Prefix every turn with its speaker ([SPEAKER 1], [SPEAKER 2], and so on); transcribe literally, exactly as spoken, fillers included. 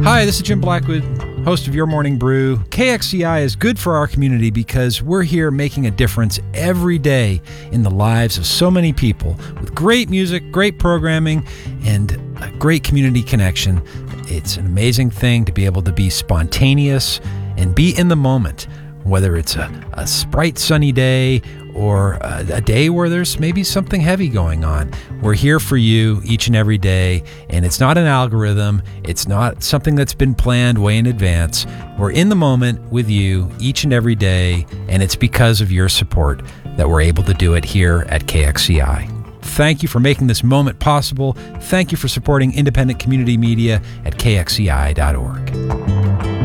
[SPEAKER 1] Hi, this is Jim Blackwood, host of Your Morning Brew. K X C I is good for our community because we're here making a difference every day in the lives of so many people with great music, great programming, and a great community connection. It's an amazing thing to be able to be spontaneous and be in the moment, whether it's a, a bright sunny day or a, a day where there's maybe something heavy going on. We're here for you each and every day, and it's not an algorithm. It's not something that's been planned way in advance. We're in the moment with you each and every day, and it's because of your support that we're able to do it here at K X C I. Thank you for making this moment possible. Thank you for supporting independent community media at K X C I dot org.